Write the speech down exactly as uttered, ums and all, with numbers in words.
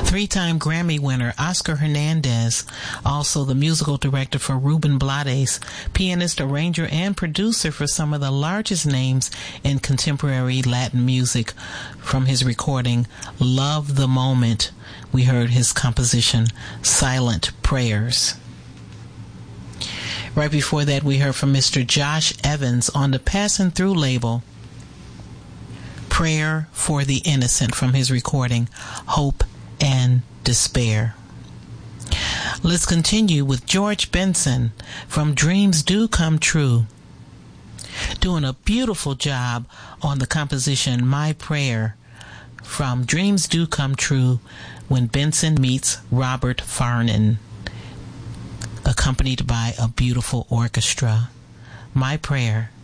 Three-time Grammy winner Oscar Hernandez, also the musical director for Ruben Blades, pianist, arranger, and producer for some of the largest names in contemporary Latin music. From his recording, Love the Moment, we heard his composition, Silent Prayers. Right before that, we heard from Mister Josh Evans on the Passing Through label, Prayer for the Innocent, from his recording, Hope and Despair. Let's continue with George Benson from Dreams Do Come True, doing a beautiful job on the composition My Prayer from Dreams Do Come True, when Benson meets Robert Farnon, accompanied by a beautiful orchestra. My Prayer.